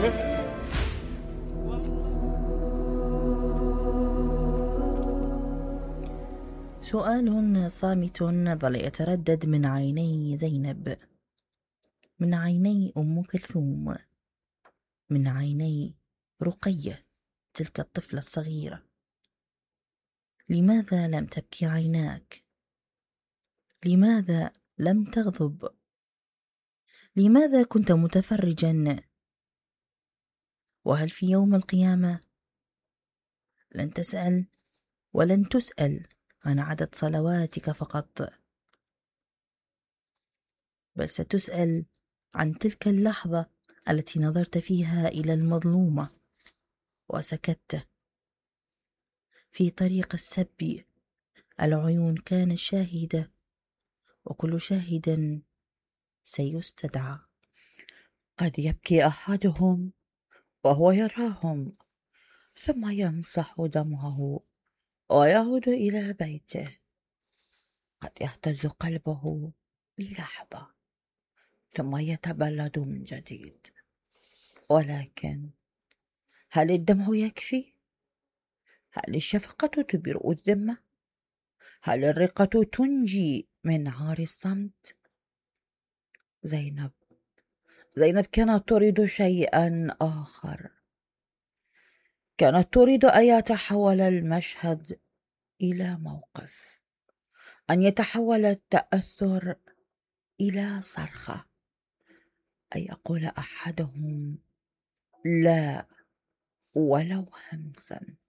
سؤال صامت ظل يتردد من عيني زينب، من عيني أم كلثوم، من عيني رقية تلك الطفلة الصغيرة. لماذا لم تبكي عيناك؟ لماذا لم تغضب؟ لماذا كنت متفرجا؟ وهل في يوم القيامة لن تسأل ولن تسأل عن عدد صلواتك فقط، بل ستسأل عن تلك اللحظة التي نظرت فيها إلى المظلومة وسكت؟ في طريق السب العيون كانت شاهدة، وكل شاهد سيستدعى. قد يبكي أحدهم وهو يراهم، ثم يمسح دمعه ويعود إلى بيته. قد يهتز قلبه للحظة ثم يتبلد من جديد. ولكن هل الدمع يكفي؟ هل الشفقة تبرئ الذمة؟ هل الرقة تنجي من عار الصمت؟ زينب كانت تريد شيئا آخر. كانت تريد أن يتحول المشهد إلى موقف، أن يتحول التأثر إلى صرخة، أن يقول أحدهم لا ولو همسا.